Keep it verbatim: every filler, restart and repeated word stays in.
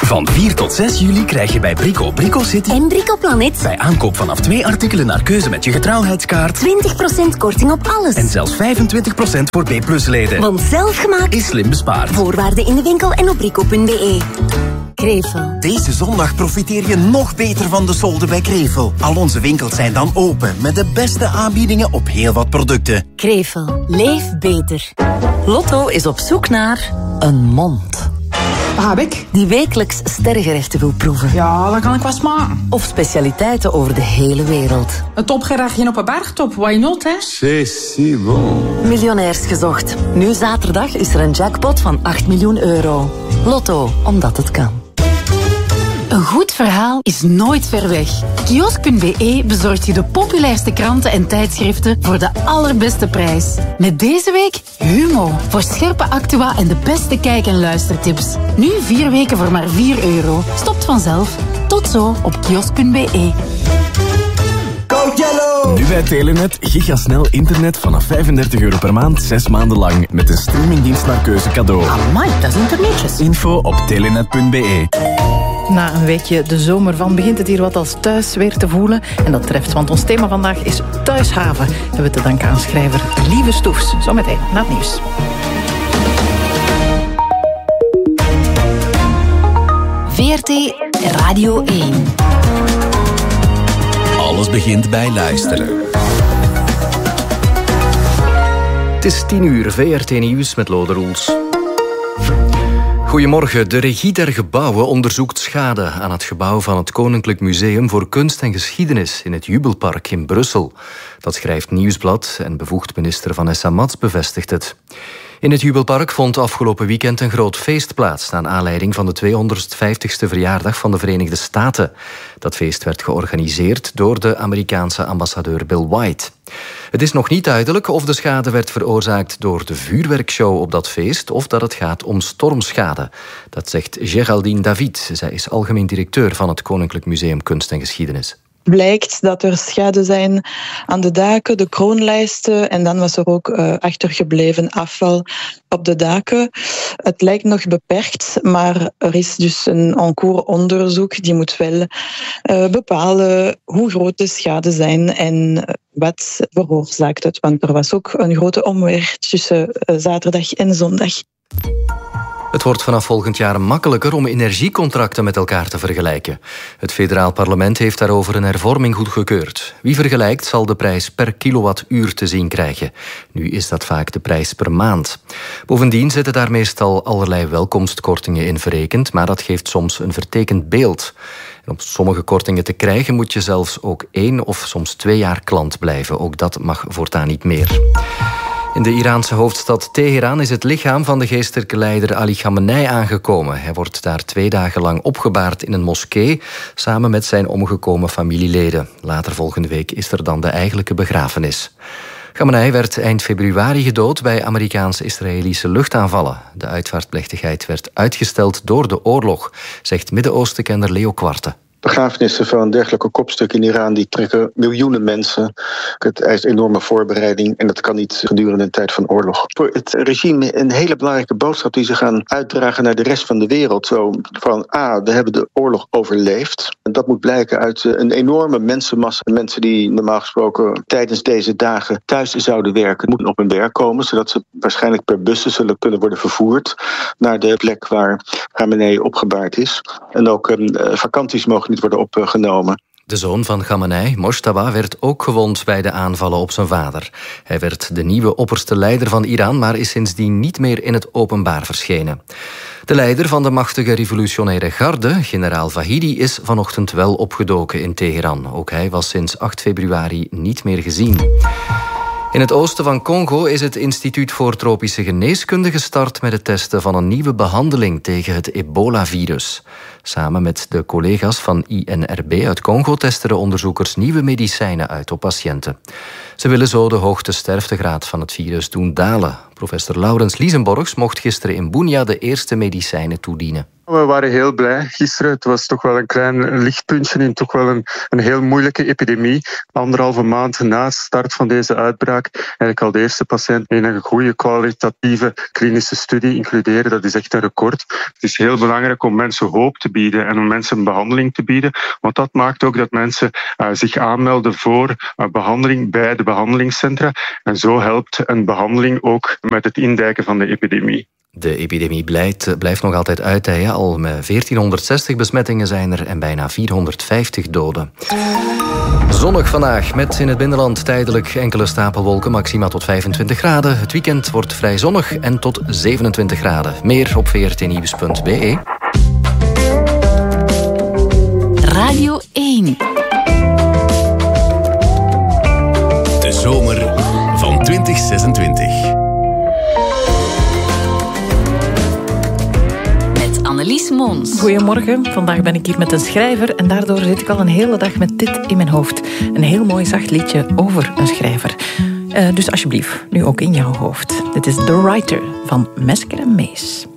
Van vier tot zes juli krijg je bij Brico Brico City en Brico Planet bij aankoop vanaf twee artikelen naar keuze met je getrouwheidskaart twintig procent korting op alles. En zelfs vijfentwintig procent voor B plus leden. Want zelfgemaakt is slim bespaard. Voorwaarden in de winkel en op brico punt b e. Krevel. Deze zondag profiteer je nog beter van de solden bij Krevel. Al onze winkels zijn dan open met de beste aanbiedingen op heel wat producten. Krevel. Leef beter. Lotto is op zoek naar een mond. Wat heb ik? Die wekelijks sterrengerechten wil proeven. Ja, dat kan ik wel smaken. Of specialiteiten over de hele wereld. Een topgerechtje op een bergtop, why not, hè? C'est si bon. Miljonairs gezocht. Nu zaterdag is er een jackpot van acht miljoen euro. Lotto, omdat het kan. Een goed verhaal is nooit ver weg. Kiosk punt b e bezorgt je de populairste kranten en tijdschriften voor de allerbeste prijs. Met deze week Humo, voor scherpe actua en de beste kijk- en luistertips. Nu vier weken voor maar vier euro. Stopt vanzelf. Tot zo op kiosk punt b e. Nu bij Telenet gigasnel internet vanaf vijfendertig euro per maand, zes maanden lang. Met een streamingdienst naar keuze cadeau. Amai, dat is internetjes. Info op telenet punt b e. Na een weekje de zomer van begint het hier wat als thuis weer te voelen. En dat treft, want ons thema vandaag is thuishaven. Hebben we te danken aan schrijver Lieve Stoefs. Zometeen na het nieuws. V R T Radio één. Alles begint bij luisteren. Het is tien uur, V R T Nieuws met Lode Roels. Goedemorgen. De Regie der Gebouwen onderzoekt schade aan het gebouw van het Koninklijk Museum voor Kunst en Geschiedenis in het Jubelpark in Brussel. Dat schrijft Nieuwsblad en bevoegd minister Vanessa Mats bevestigt het. In het Jubelpark vond afgelopen weekend een groot feest plaats naar aanleiding van de tweehonderdvijftigste verjaardag van de Verenigde Staten. Dat feest werd georganiseerd door de Amerikaanse ambassadeur Bill White. Het is nog niet duidelijk of de schade werd veroorzaakt door de vuurwerkshow op dat feest of dat het gaat om stormschade. Dat zegt Geraldine David. Zij is algemeen directeur van het Koninklijk Museum Kunst en Geschiedenis. Blijkt dat er schade zijn aan de daken, de kroonlijsten, en dan was er ook uh, achtergebleven afval op de daken. Het lijkt nog beperkt, maar er is dus een en cours onderzoek die moet wel uh, bepalen hoe groot de schade zijn en wat veroorzaakt het. Want er was ook een grote omweer tussen uh, zaterdag en zondag. Het wordt vanaf volgend jaar makkelijker om energiecontracten met elkaar te vergelijken. Het federaal parlement heeft daarover een hervorming goedgekeurd. Wie vergelijkt zal de prijs per kilowattuur te zien krijgen. Nu is dat vaak de prijs per maand. Bovendien zitten daar meestal allerlei welkomstkortingen in verrekend, maar dat geeft soms een vertekend beeld. En om sommige kortingen te krijgen moet je zelfs ook één of soms twee jaar klant blijven. Ook dat mag voortaan niet meer. In de Iraanse hoofdstad Teheran is het lichaam van de geestelijke leider Ali Khamenei aangekomen. Hij wordt daar twee dagen lang opgebaard in een moskee, samen met zijn omgekomen familieleden. Later volgende week is er dan de eigenlijke begrafenis. Khamenei werd eind februari gedood bij Amerikaans-Israëlische luchtaanvallen. De uitvaartplechtigheid werd uitgesteld door de oorlog, zegt Midden-Oostenkenner Leo Quarte. Begrafenissen van dergelijke kopstukken in Iran die trekken miljoenen mensen. Het eist enorme voorbereiding en dat kan niet gedurende een tijd van oorlog. Voor het regime een hele belangrijke boodschap die ze gaan uitdragen naar de rest van de wereld. Zo van, ah, we hebben de oorlog overleefd. En dat moet blijken uit een enorme mensenmassa. Mensen die normaal gesproken tijdens deze dagen thuis zouden werken, moeten op hun werk komen, zodat ze waarschijnlijk per bussen zullen kunnen worden vervoerd naar de plek waar Khamenei opgebaard is. En ook um, vakanties mogen niet worden opgenomen. De zoon van Khamenei, Mojtaba, werd ook gewond bij de aanvallen op zijn vader. Hij werd de nieuwe opperste leider van Iran, maar is sindsdien niet meer in het openbaar verschenen. De leider van de machtige revolutionaire garde, generaal Vahidi, is vanochtend wel opgedoken in Teheran. Ook hij was sinds acht februari niet meer gezien. In het oosten van Congo is het Instituut voor Tropische Geneeskunde gestart met het testen van een nieuwe behandeling tegen het ebola-virus. Samen met de collega's van I N R B uit Congo testen de onderzoekers nieuwe medicijnen uit op patiënten. Ze willen zo de hoogte sterftegraad van het virus doen dalen. Professor Laurens Liesenborgs mocht gisteren in Bunia de eerste medicijnen toedienen. We waren heel blij gisteren. Het was toch wel een klein lichtpuntje in toch wel een, een heel moeilijke epidemie. Anderhalve maand na start van deze uitbraak eigenlijk al de eerste patiënt in een goede kwalitatieve klinische studie includeren. Dat is echt een record. Het is heel belangrijk om mensen hoop te bieden en om mensen een behandeling te bieden. Want dat maakt ook dat mensen uh, zich aanmelden voor uh, behandeling bij de behandelingscentra. En zo helpt een behandeling ook met het indijken van de epidemie. De epidemie blijft, blijft nog altijd uitdijen. Al met veertienhonderdzestig besmettingen zijn er en bijna vierhonderdvijftig doden. Zonnig vandaag, met in het binnenland tijdelijk enkele stapelwolken, maxima tot vijfentwintig graden. Het weekend wordt vrij zonnig en tot zevenentwintig graden. Meer op v r t nieuws punt b e. Radio één. De zomer van twintig zesentwintig. Annelies Mons. Goedemorgen, vandaag ben ik hier met een schrijver en daardoor zit ik al een hele dag met dit in mijn hoofd. Een heel mooi zacht liedje over een schrijver. Uh, dus alsjeblieft, nu ook in jouw hoofd. Dit is The Writer van Mesker en Mees.